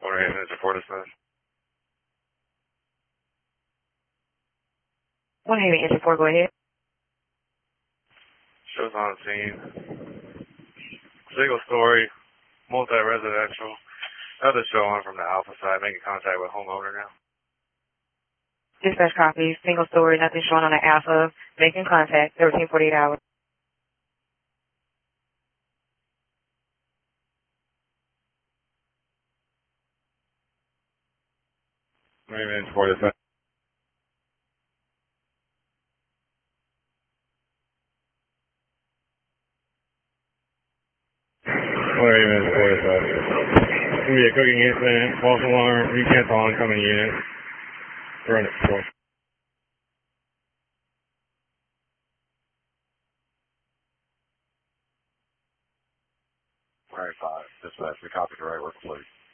Order maintenance report dispatch. 184, go ahead. Shows on scene. Single story, multi-residential. Another show on from the Alpha side. Making contact with homeowner now. Dispatch copy, single story, nothing showing on the Alpha. Making contact, 1348 hours. Maintenance report dispatch. Order maintenance report dispatch. Gonna be a cooking incident. False alarm. Recancel oncoming unit. Run it. Report. Alright, 5. Dispatch. We copied the right work, please.